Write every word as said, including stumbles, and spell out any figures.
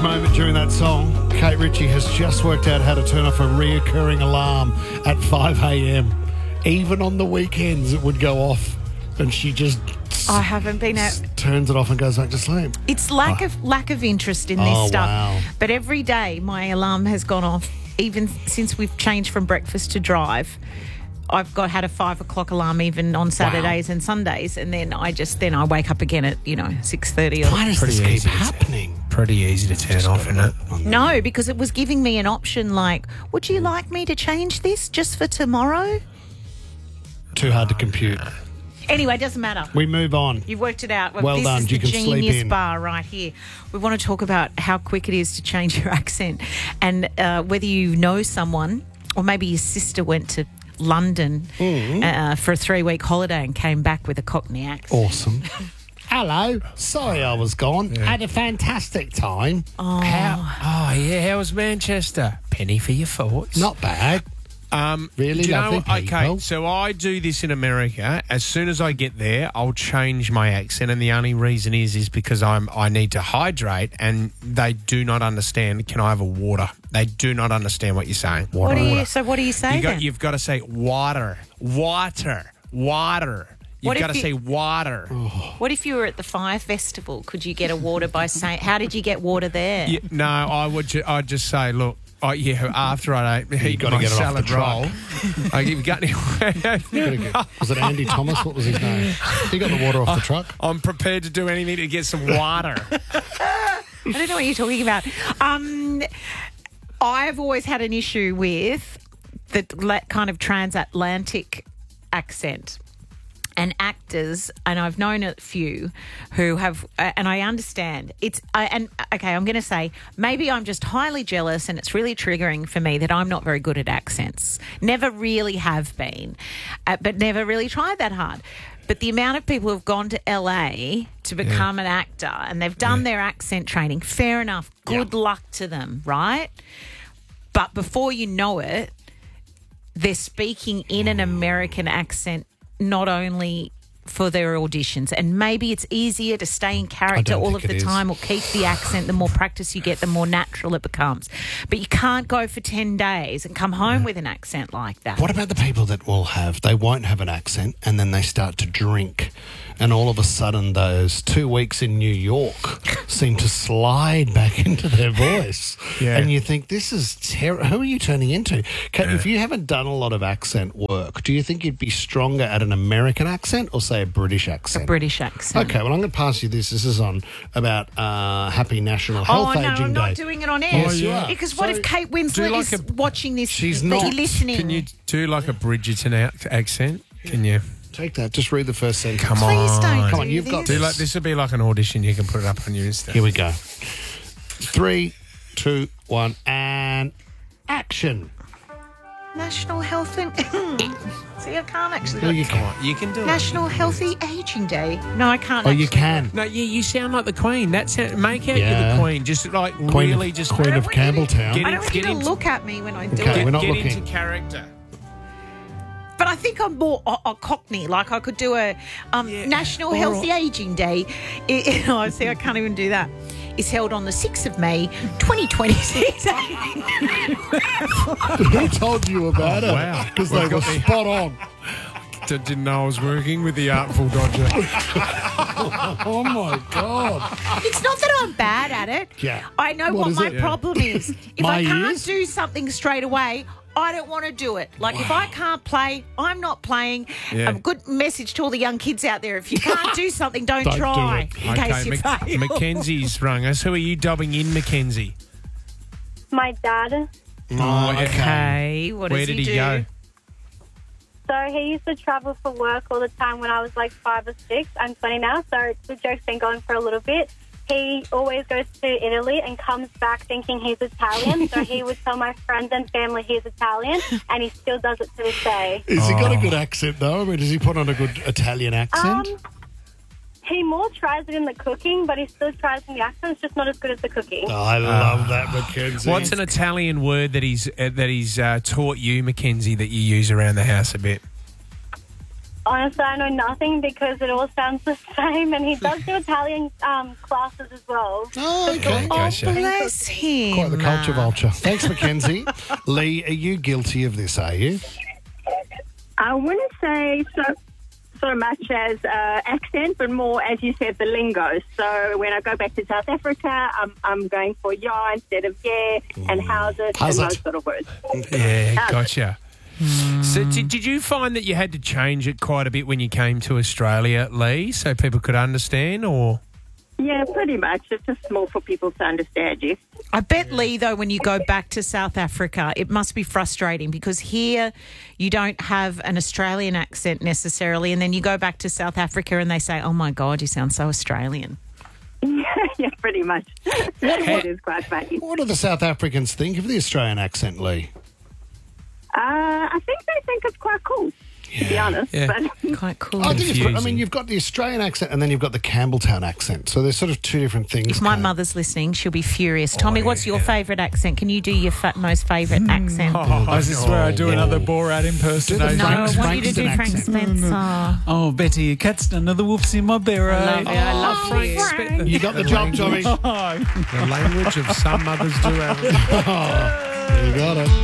moment during that song, Kate Ritchie has just worked out how to turn off a reoccurring alarm at five a.m. Even on the weekends, it would go off, and she just I haven't been out. turns it off and goes back to sleep. It's lack Oh. of lack of interest in this Oh, stuff. wow. But every day my alarm has gone off, even since we've changed from breakfast to drive. I've got had a five o'clock alarm even on Saturdays and Sundays, and then I just then I wake up again at you know six thirty. Or Why does Pretty this keep easy to happening? Pretty easy to turn off, isn't it? No, because it was giving me an option like, would you like me to change this just for tomorrow? Too hard to compute. Anyway, it doesn't matter. We move on. You've worked it out. Well this done. is You the can sleep genius in. bar right here. We want to talk about how quick it is to change your accent, and uh, whether you know someone, or maybe your sister went to London Mm. uh, for a three-week holiday and came back with a Cockney accent. Awesome. Hello. Sorry I was gone. Had a fantastic time. Oh, How, oh, yeah, how was Manchester? Penny for your thoughts. Not bad. Um, Really do you lovely know, people. Okay, so I do this in America. As soon as I get there, I'll change my accent, and the only reason is is because I'm I need to hydrate, and they do not understand. Can I have a water? They do not understand what you're saying. what do you? So what do you say You got, then? you've got to say water, water, water. You've What got if to say you- water. What if you were at the Fire Festival? Could you get a water by saying? How did you get water there? Yeah, no, I would. Ju- I'd just say, look. Oh, yeah, after I ate You eat gotta my get it off the salad roll, I you've got any. Was it Andy Thomas? What was his name? He got the water off the truck. I'm prepared to do anything to get some water. I don't know what you're talking about. Um, I've always had an issue with the la- kind of transatlantic accent. And actors, and I've known a few who have, uh, and I understand it's, I, and okay, I'm going to say maybe I'm just highly jealous, and it's really triggering for me that I'm not very good at accents. Never really have been, uh, but never really tried that hard. But the amount of people who've gone to L A to become an actor and they've done their accent training, fair enough, good luck to them, right? But before you know it, they're speaking in an American accent, not only for their auditions, and maybe it's easier to stay in character don't all think of the it is. time or keep the accent. The more practice you get, the more natural it becomes. But you can't go for ten days and come home with an accent like that. What about the people that will have, they won't have an accent and then they start to drink, and all of a sudden those two weeks in New York seem to slide back into their voice. Yeah. And you think, this is terrible. Who are you turning into? Kate, if you haven't done a lot of accent work, do you think you'd be stronger at an American accent or, say, a British accent? British accent. Okay, well, I'm going to pass you this. This is on about uh, Happy National Health Oh, no, Aging I'm Day. not doing it on air. Yes, you are. Because what So- if Kate Do Winslet you like is a- watching this? She's that not. you're listening. Can you do like a Bridgerton ac- accent? Can you? Take that. Just read the first sentence. Come Please on. don't Come do on, you've got this. Do like this would be like an audition. You can put it up on your Insta. Here we go. Three, two, one, and action. National Health and... See, I can't actually... Here you Come go. on, you can do it. National Healthy Aging Day. No, I can't Oh, actually. you can. No, yeah, you sound like the Queen. That's it. Make out Yeah. you're the Queen. Just like Queen really, of, just Queen of want you to- Campbelltown. Get I don't want you Get to into- look at me when I do Okay, it. we're not get looking. into character. But I think I'm more a, a Cockney. Like I could do a um, Yeah. National All Healthy right. Aging Day. It, you know, see, I can't even do that. It's held on the sixth of May, twenty twenty-six. Who told you about Oh, it? wow. Because We've they were got the- spot on. D- Didn't know I was working with the Artful Dodger. Oh, my God. It's not that I'm bad at it. Yeah. I know What what, is my it? Yeah. problem is. If My I can't ears? do something straight away, I don't want to do it. Like if I can't play, I'm not playing. Yeah. A good message to all the young kids out there: if you can't do something, don't, Don't do try. it. In case you Mac- fail. Mackenzie's rung us. Who are you dubbing in, Mackenzie? My dad. Oh, Okay, what Where does did he, he do? go? So he used to travel for work all the time when I was like five or six. I'm twenty now, so the joke's been going for a little bit. He always goes to Italy and comes back thinking he's Italian. So he would tell my friends and family he's Italian, and he still does it to this day. Has he got a good accent, though? I mean, does he put on a good Italian accent? Um, he more tries it in the cooking, but he still tries in the accent. It's just not as good as the cooking. Oh, I love that, Mackenzie. What's an Italian word that he's uh, that he's uh, taught you, Mackenzie, that you use around the house a bit? Honestly, I know nothing because it all sounds the same, and he does do Italian um, classes as well. Oh, okay. Gotcha. Bless him. Quite the culture vulture. Thanks, Mackenzie. Lee, are you guilty of this, are you? I wouldn't say so so much as uh, accent, but more, as you said, the lingo. So when I go back to South Africa, I'm, I'm going for ja instead of yeah, and how's it, How's and it? those sort of words. Yeah, gotcha. So did, did you find that you had to change it quite a bit when you came to Australia, Lee, so people could understand, or? Yeah, pretty much. It's just more for people to understand you. I bet, Lee, though, when you go back to South Africa, it must be frustrating because here you don't have an Australian accent necessarily, and then you go back to South Africa and they say, oh, my God, you sound so Australian. Yeah, pretty much. It is quite funny. What do the South Africans think of the Australian accent, Lee? Uh, I think they think it's quite cool, to be honest. Yeah. But Quite cool. I think it's, I Confusing. mean, you've got the Australian accent and then you've got the Campbelltown accent. So there's sort of two different things. If my going. mother's listening, she'll be furious. Tommy, what's your yeah. favourite accent? Can you do your fa- most favourite accent? Oh, is this where I do another Borat impersonation? No, I Frank- want you to do Frankston Frank accent. Spencer. Oh, Betty, a cat's done another whoops in my beret. I love it. I love Oh, Frank you. Spe- the- You got the job, Tommy. The language of some mothers do have. You got it.